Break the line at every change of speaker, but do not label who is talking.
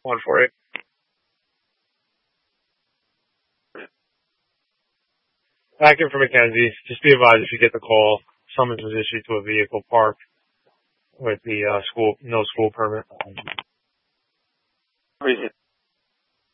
One for it. Back in for Mackenzie. Just be advised if you get the call, summons was issued to a vehicle parked with the no school permit.
Reason